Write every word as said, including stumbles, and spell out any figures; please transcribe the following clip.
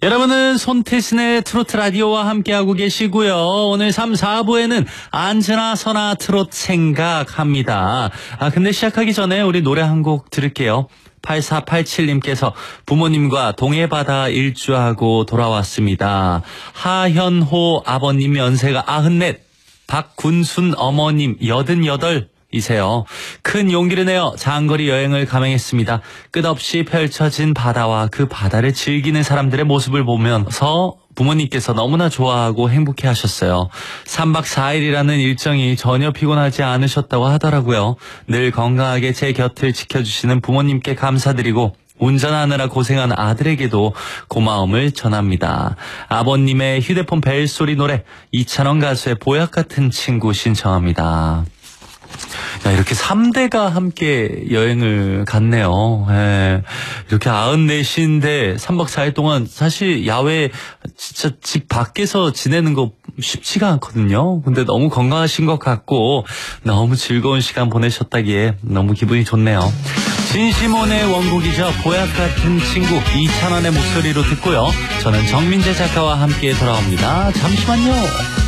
여러분은 손태신의 트로트 라디오와 함께하고 계시고요. 오늘 삼, 사 부에는 안즈나 선아 트로트 생각합니다. 아 근데 시작하기 전에 우리 노래 한 곡 들을게요. 팔사팔칠님께서 부모님과 동해바다 일주하고 돌아왔습니다. 하현호 아버님 연세가 아흔넷, 박군순 어머님 여든여덟 이세요. 큰 용기를 내어 장거리 여행을 감행했습니다. 끝없이 펼쳐진 바다와 그 바다를 즐기는 사람들의 모습을 보면서 부모님께서 너무나 좋아하고 행복해 하셨어요. 삼박 사일이라는 일정이 전혀 피곤하지 않으셨다고 하더라고요. 늘 건강하게 제 곁을 지켜주시는 부모님께 감사드리고 운전하느라 고생한 아들에게도 고마움을 전합니다. 아버님의 휴대폰 벨소리 노래 이찬원 가수의 보약 같은 친구 신청합니다. 야, 이렇게 삼 대가 함께 여행을 갔네요. 예. 이렇게 아흔넷인데 삼박 사일 동안 사실 야외 진짜 집 밖에서 지내는 거 쉽지가 않거든요. 근데 너무 건강하신 것 같고 너무 즐거운 시간 보내셨다기에 너무 기분이 좋네요. 진시몬의 원곡이죠. 보약 같은 친구 이찬원의 목소리로 듣고요. 저는 정민재 작가와 함께 돌아옵니다. 잠시만요.